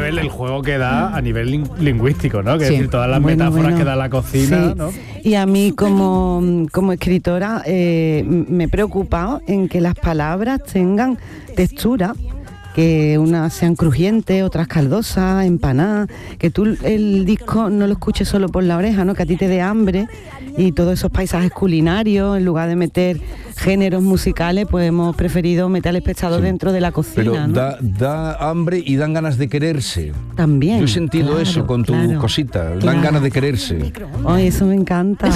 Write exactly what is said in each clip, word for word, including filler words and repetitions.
Isabel, el juego que da a nivel ling- lingüístico, ¿no? Que Sí. es decir, todas las Bueno, metáforas bueno. que da la cocina, Sí. ¿no? Y a mí como, como escritora eh, me he preocupado en que las palabras tengan textura, que unas sean crujientes, otras caldosas, empanadas, que tú el disco no lo escuches solo por la oreja, ¿no? Que a ti te dé hambre, y todos esos paisajes culinarios, en lugar de meter géneros musicales, pues hemos preferido meter al espectador Sí. dentro de la Pero cocina, ¿no? da, da hambre y dan ganas de quererse. También. Yo he sentido claro, eso con tu claro. cosita. Dan Claro. ganas de quererse. Ay, eso me encanta.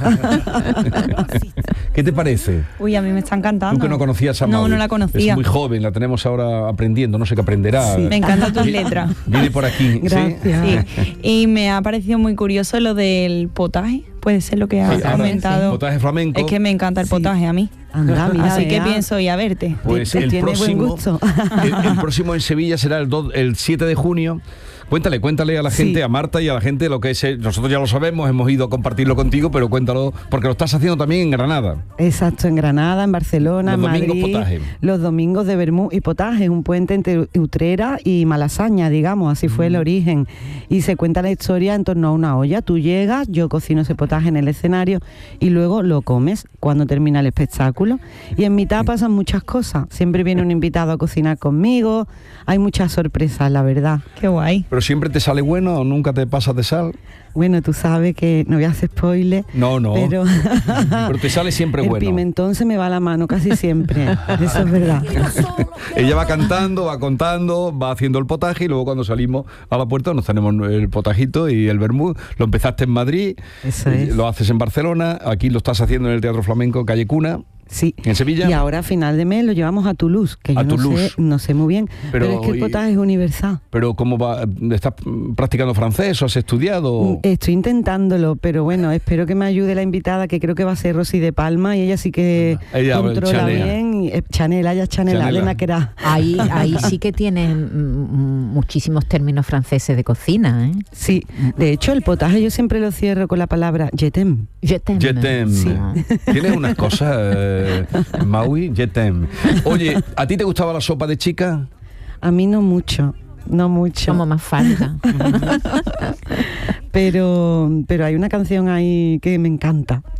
¿Qué te parece? Uy, a mí me está encantando. Tú que no conocías a No, Maui. no la conocía. Es muy joven, la tenemos ahora aprendiendo, no sé qué aprenderá. Sí. Me encantan tus letras. Viene por aquí. ¿sí? Gracias. Sí. Y me ha parecido muy curioso lo del potaje. Puede ser lo que has Sí, ahora, comentado. potaje flamenco. Es que me encanta el Sí. potaje a mí. Anda, mira, Así que vea. pienso ir a verte. Pues Tiene el buen próximo, gusto. el, el próximo en Sevilla será el, do- el siete de junio. Cuéntale, cuéntale a la gente, Sí. a Marta y a la gente lo que es. el- Nosotros ya lo sabemos, hemos ido a compartirlo contigo, pero cuéntalo, porque lo estás haciendo también en Granada. Exacto, en Granada, en Barcelona, Los en domingos Madrid. potaje. Los domingos de vermú y potaje, un puente entre Utrera y Malasaña, digamos, así fue el origen. Y se cuenta la historia en torno a una olla. Tú llegas, yo cocino ese potaje en el escenario y luego lo comes cuando termina el espectáculo. Y en mitad pasan muchas cosas. Siempre viene un invitado a cocinar conmigo. Hay muchas sorpresas, la verdad. Qué guay. Pero siempre te sale bueno, o nunca te pasas de sal. Bueno, tú sabes que no voy a hacer spoiler. No, no. Pero, Pero te sale siempre el bueno. pimentón se me va a la mano casi siempre. Eso es verdad. Ella va cantando, va contando, va haciendo el potaje y luego cuando salimos a la puerta nos tenemos el potajito y el vermú. Lo empezaste en Madrid, Eso es. lo haces en Barcelona, aquí lo estás haciendo en el Teatro Flamenco Calle Cuna. Sí. ¿En Sevilla? Y ahora a final de mes lo llevamos a Toulouse, que A yo no Toulouse. sé, no sé muy bien, Pero pero, es que el y- potaje es universal. Pero ¿cómo va? ¿Estás practicando francés o has estudiado? Mm, Estoy intentándolo, pero bueno, espero que me ayude la invitada, que creo que va a ser Rosy de Palma, y ella sí que Ella, controla Chanela. bien. Y, eh, Chanela, ella es Chanela, Chanela. Elena que era. Ahí, ahí sí que tienen mm, muchísimos términos franceses de cocina, ¿eh? Sí, de hecho el potaje yo siempre lo cierro con la palabra je t'aime. Je t'aime. Je t'aime. Sí. Tienes unas cosas, eh, Maui, je t'aime. Oye, ¿a ti te gustaba la sopa de chica? A mí no mucho, no mucho. Como más falta. pero, pero hay una canción ahí que me encanta.